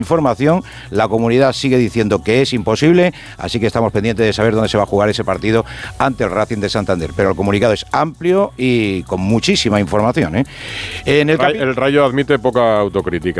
información, la comunidad sigue diciendo que es imposible, así que estamos pendientes de saber dónde se va a jugar ese partido ante el Racing de Santander. Pero el comunicado es amplio y con muchísima información, ¿eh? El Rayo admite poca autocrítica.